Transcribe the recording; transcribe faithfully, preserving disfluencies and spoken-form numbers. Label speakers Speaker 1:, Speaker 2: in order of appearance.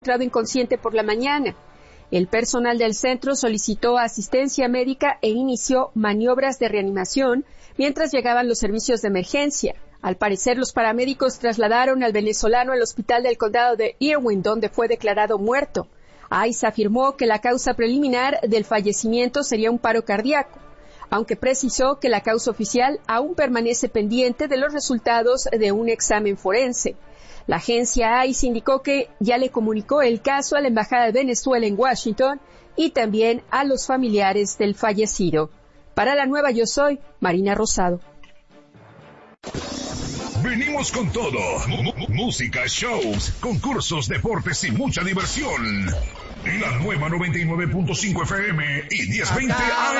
Speaker 1: encontrado inconsciente por la mañana. El personal del centro solicitó asistencia médica e inició maniobras de reanimación mientras llegaban los servicios de emergencia. Al parecer, los paramédicos trasladaron al venezolano al hospital del condado de Irwin, donde fue declarado muerto. ICE afirmó que la causa preliminar del fallecimiento sería un paro cardíaco, aunque precisó que la causa oficial aún permanece pendiente de los resultados de un examen forense. La agencia ICE indicó que ya le comunicó el caso a la Embajada de Venezuela en Washington y también a los familiares del fallecido. Para La Nueva Yo Soy, Marina Rosado.
Speaker 2: Venimos con todo. M- música, shows, concursos, deportes y mucha diversión. La Nueva noventa y nueve punto cinco F M y diez veinte A